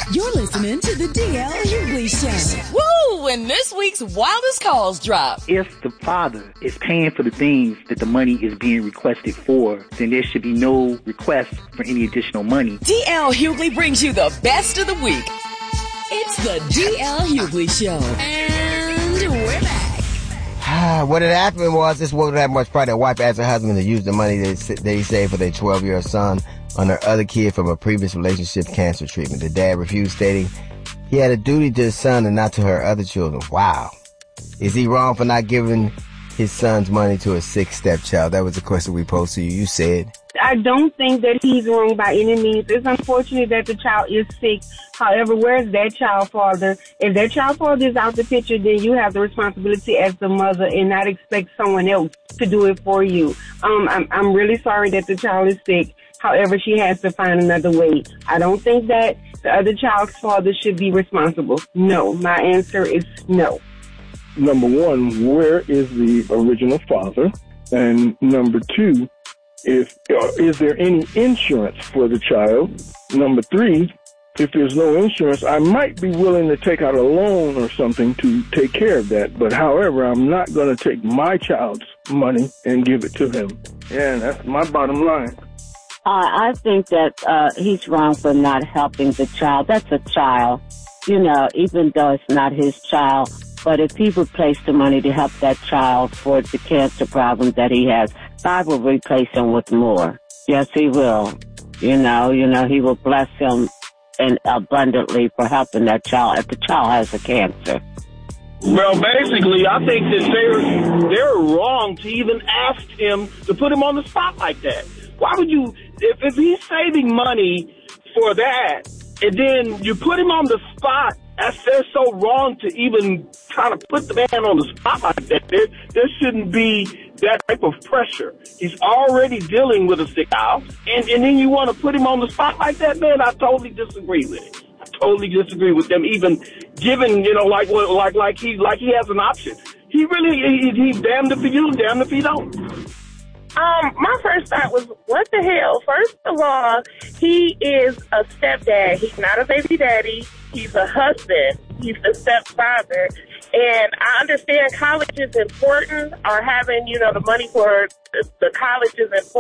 You're listening to the DL Hughley Show. Woo! And this week's wildest calls drop. If the father is paying for the things that the money is being requested for, then there should be no request for any additional money. DL Hughley brings you the best of the week. It's the DL Hughley Show. And we're back. What had happened was this woman had much pride. Her wife asked her husband to use the money that he saved for their 12-year-old son on her other kid from a previous relationship cancer treatment. The dad refused, stating he had a duty to his son and not to her other children. Wow. Is he wrong for not giving his son's money to a sick stepchild? That was the question we posed to you. You said. I don't think that he's wrong by any means. It's unfortunate that the child is sick. However, where's that child father? If that child father is out the picture, then you have the responsibility as the mother and not expect someone else to do it for you. I'm really sorry that the child is sick. However, she has to find another way. I don't think that the other child's father should be responsible. No, my answer is no. Number one, where is the original father? And number two, is there any insurance for the child? Number three, if there's no insurance, I might be willing to take out a loan or something to take care of that. But however, I'm not going to take my child's money and give it to him. And that's my bottom line. I think that he's wrong for not helping the child. That's a child, even though it's not his child. But if he would place the money to help that child for the cancer problem that he has, God will replace him with more. Yes, he will. He will bless him and abundantly for helping that child if the child has a cancer. Well, basically, I think that they're wrong to even ask him to put him on the spot like that. Why would you, if he's saving money for that, and then you put him on the spot, that's so wrong to even try to put the man on the spot like that. There shouldn't be that type of pressure. He's already dealing with a sick child, and then you want to put him on the spot like that, man, I totally disagree with it. I totally disagree with them even giving, like he has an option. He's damned if he do, damned if he don't. My first thought was, what the hell? First of all, he is a stepdad. He's not a baby daddy. He's a husband. He's the stepfather. And I understand college is important, or having, the money for the college is important.